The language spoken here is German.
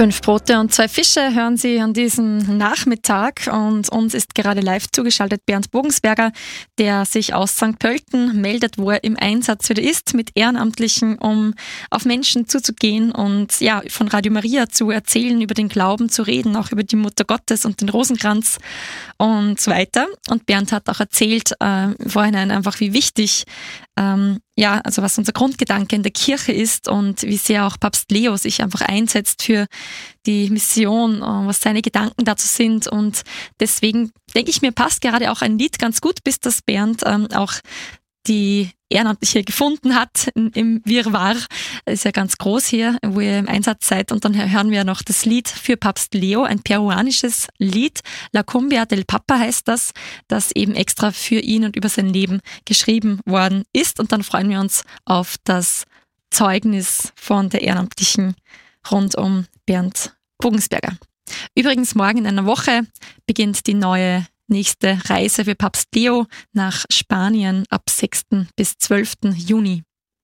5 Brote und 2 Fische hören Sie an diesem Nachmittag und uns ist gerade live zugeschaltet Bernd Bogensberger, der sich aus St. Pölten meldet, wo er im Einsatz wieder ist mit Ehrenamtlichen, um auf Menschen zuzugehen und ja, von Radio Maria zu erzählen, über den Glauben zu reden, auch über die Mutter Gottes und den Rosenkranz und so weiter. Und Bernd hat auch erzählt vorhin einfach, wie wichtig also was unser Grundgedanke in der Kirche ist und wie sehr auch Papst Leo sich einfach einsetzt für die Mission, was seine Gedanken dazu sind. Und deswegen denke ich mir, passt gerade auch ein Lied ganz gut, bis das Bernd auch die Ehrenamtliche gefunden hat im Wirrwarr. Das ist ja ganz groß hier, wo ihr im Einsatz seid. Und dann hören wir noch das Lied für Papst Leo, ein peruanisches Lied. La Cumbia del Papa heißt das eben extra für ihn und über sein Leben geschrieben worden ist. Und dann freuen wir uns auf das Zeugnis von der Ehrenamtlichen rund um Bernd Bogensberger. Übrigens, morgen in einer Woche beginnt die nächste Reise für Papst Leo nach Spanien ab 6. bis 12. Juni.